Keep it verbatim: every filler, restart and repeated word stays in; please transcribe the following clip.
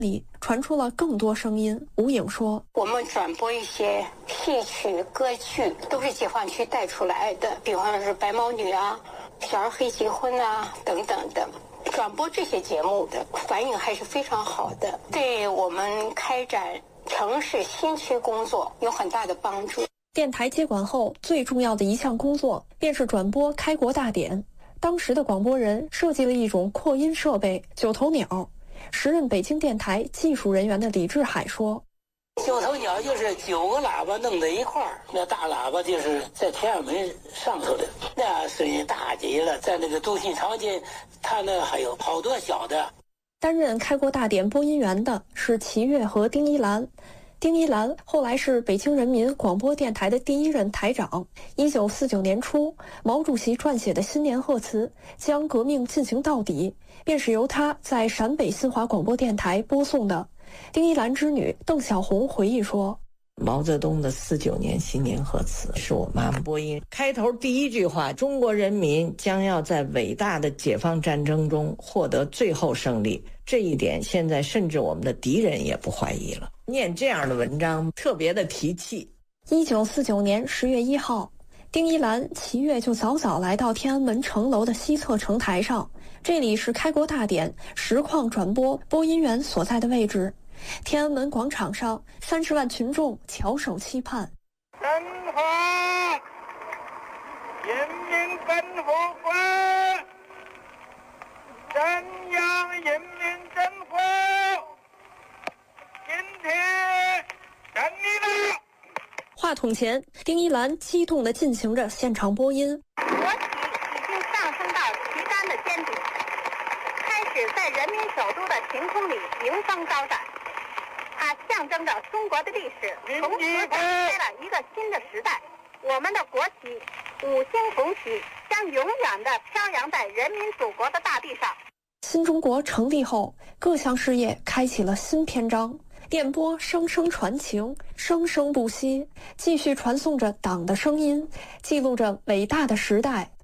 里传出了更多声音。吴颖说：“ 我们转播一些戏曲、歌剧，都是解放区带出来的，比方说是白毛女啊、小儿黑结婚啊等等的。转播这些节目的反应还是非常好的，对我们开展城市新区工作有很大的帮助。” 电台接管后，最重要的一项工作便是转播开国大典。当时的广播人设计了一种扩音设备——九头鸟。时任北京电台技术人员的李志海说：“ 九头鸟就是九个喇叭弄在一块儿，那大喇叭就是在天安门上头的，那声音大极了。在那个都信长街，它那还有好多小的。” 担任开国大典播音员的是齐越和丁一兰。丁一兰后来是北京人民广播电台的第一任台长。一九四九年初，毛主席撰写的新年贺词“将革命进行到底”，便是由他在陕北新华广播电台播送的。丁一兰之女邓小红回忆说：“ 毛泽东的四九年新年贺词是我妈妈播音，开头第一句话：中国人民将要在伟大的解放战争中获得最后胜利。这一点现在甚至我们的敌人也不怀疑了。”念这样的文章特别的提气。 一九四九年十月一号，丁一兰、齐越就早早来到天安门城楼的西侧城台上，这里是开国大典实况转播播音员所在的位置。天安门广场上，三十万群众翘首期盼。 中华人民共和国中央人民政府今天胜利了。 话筒前，丁一兰激动地进行着现场播音。 国旗已经上升到旗杆的尖顶，开始在人民首都的晴空里迎风高展。它象征着中国的历史从此展开了一个新的时代。我们的国旗五星红旗将永远地飘扬在人民祖国的大地上。 新中国成立后，各项事业开启了新篇章。电波声声传情，生生不息，继续传送着党的声音，记录着伟大的时代